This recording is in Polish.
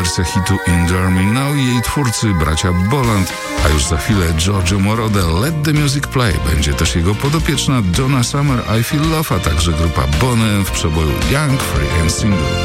wersja hitu Endure Me Now i jej twórcy bracia Boland, a już za chwilę Giorgio Moroder Let the Music Play. Będzie też jego podopieczna Donna Summer I Feel Love, a także grupa Bonham w przeboju Young, Free and Single.